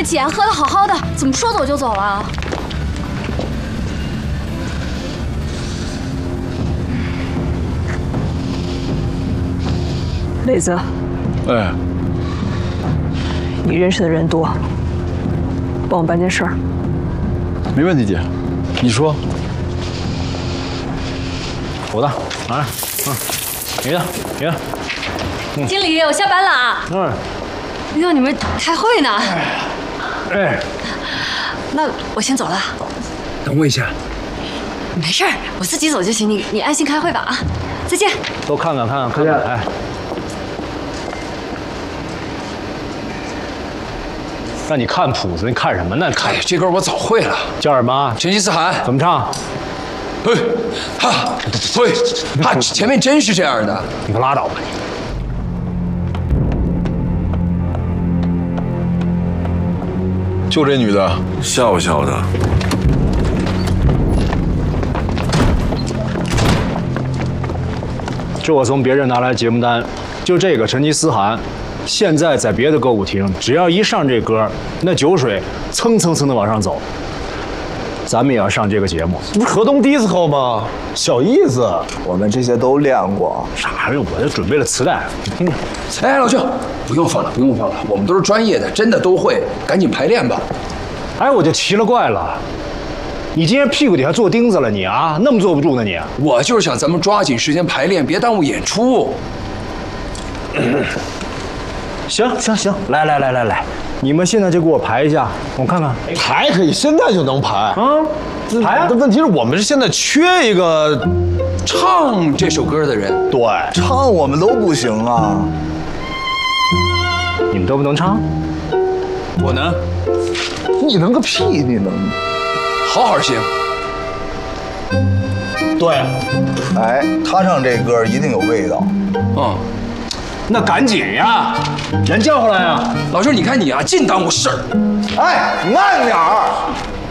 姐喝的好好的，怎么说走就走了？ 磊子， 哎， 你认识的人多，帮我办件事儿。 没问题，姐，你说。 我的，拿来，你的，你的。 经理，我下班了啊。让你们开会呢。 哎， 那我先走了。 等我一下。 没事儿，我自己走就行。你安心开会吧啊！再见。 都看看。哎，让你看谱子，你看什么呢？看这歌我早会了， 叫什么？ 成吉思汗。 怎么唱？ 嘿，哈，嘿，哈，前面真是这样的。 你可拉倒吧你！ 就这女的，笑笑的。 这我从别人拿来节目单，就这个成吉思汗，现在在别的歌舞厅，只要一上这歌，那酒水蹭蹭蹭的往上走。咱们也要上这个节目， 这不是河东 disco 吗？小意思。 我们这些都练过。 啥呀？我这准备了磁带，你听听。 哎，老舅，不用放了，我们都是专业的，真的都会，赶紧排练吧。 哎，我就奇了怪了，你今天屁股底下坐钉子了你啊？那么坐不住呢你？ 我就是想咱们抓紧时间排练，别耽误演出。 行，来，你们现在就给我排一下，我看看。 排可以，现在就能排啊！ 排啊！ 但问题是我们是现在缺一个唱这首歌的人。 对， 唱我们都不行啊。 你们都不能唱？ 我能， 你能个屁！你能？ 好行。 对， 哎，他唱这歌一定有味道。 那赶紧呀，人叫回来呀！ 老舅，你看你啊，净耽误事儿。 哎，慢点儿。